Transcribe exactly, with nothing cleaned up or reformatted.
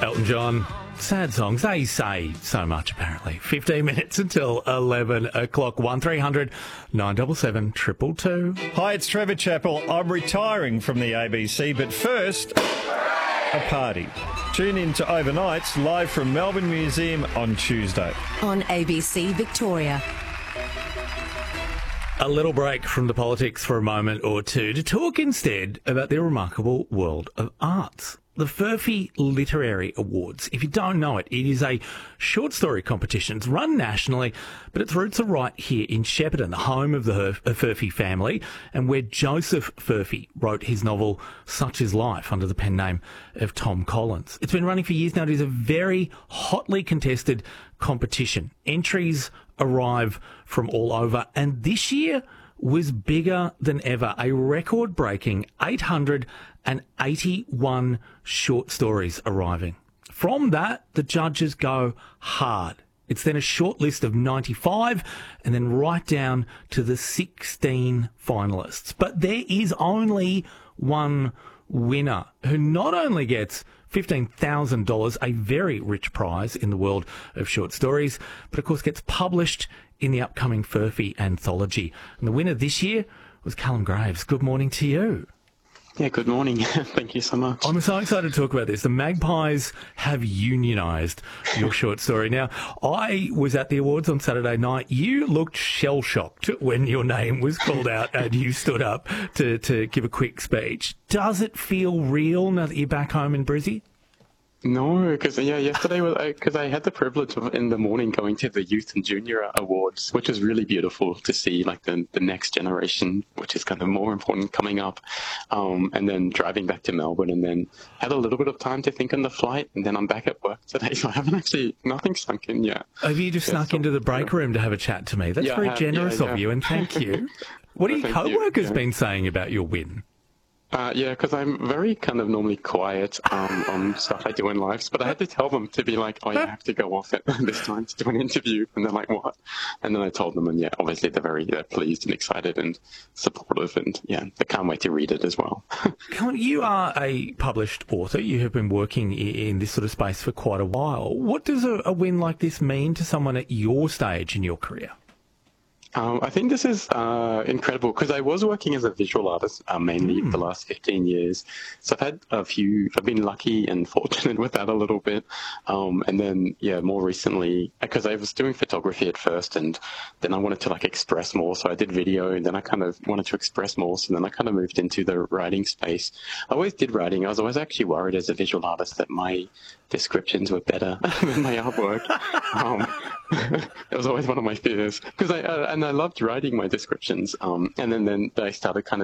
Elton John, sad songs. They say so much, apparently. fifteen minutes until eleven o'clock. one three hundred nine seven seven two two two. Hi, it's Trevor Chappell. I'm retiring from the A B C, but first, a party. Tune in to Overnights live from Melbourne Museum on Tuesday. On A B C Victoria. A little break from the politics for a moment or two to talk instead about the remarkable world of arts. The Furphy Literary Awards. If you don't know it, it is a short story competition. It's run nationally, but its roots are right here in Shepparton, the home of the Herf- Furphy family, and where Joseph Furphy wrote his novel Such Is Life under the pen name of Tom Collins. It's been running for years now. It is a very hotly contested competition. Entries arrive from all over, and this year was bigger than ever. A record-breaking eight hundred eighty-one short stories arriving. From that, the judges go hard. It's then a short list of ninety-five and then right down to the sixteen finalists. But there is only one winner who not only gets fifteen thousand dollars, a very rich prize in the world of short stories, but of course gets published in the upcoming Furphy anthology. And the winner this year was Callum Graves. Good morning to you. Yeah, good morning. Thank you so much. I'm so excited to talk about this. The Magpies have unionised your short story. Now, I was at the awards on Saturday night. You looked shell-shocked when your name was called out and you stood up to, to give a quick speech. Does it feel real now that you're back home in Brizzy? No, because yeah, yesterday was because I, I had the privilege of in the morning going to the Youth and Junior Awards, which was really beautiful to see, like the the next generation, which is kind of more important coming up, um, and then driving back to Melbourne, and then had a little bit of time to think on the flight, and then I'm back at work today, so I haven't actually nothing sunk in yet. Have you just yeah, snuck so, into the break yeah. room to have a chat to me? That's yeah, very have, generous yeah, yeah. of you, and thank you. What have Well, your thank you, co-workers yeah. been saying about your win? Uh, yeah, because I'm very kind of normally quiet um, on stuff I do in life, but I had to tell them to be like, oh, you have to go off at this time to do an interview. And they're like, what? And then I told them, and yeah, obviously they're very uh, pleased and excited and supportive, and yeah, they can't wait to read it as well. Come on, you are a published author. You have been working in this sort of space for quite a while. What does a, a win like this mean to someone at your stage in your career? Um, I think this is uh, incredible because I was working as a visual artist uh, mainly Mm. for the last fifteen years. So I've had a few, I've been lucky and fortunate with that a little bit. Um, and then, yeah, more recently, because I was doing photography at first and then I wanted to like express more. So I did video and then I kind of wanted to express more. So then I kind of moved into the writing space. I always did writing. I was always actually worried as a visual artist that my descriptions were better than my artwork. Um, it was always one of my fears because I, uh, and I loved writing my descriptions. Um, and then, then I started kind of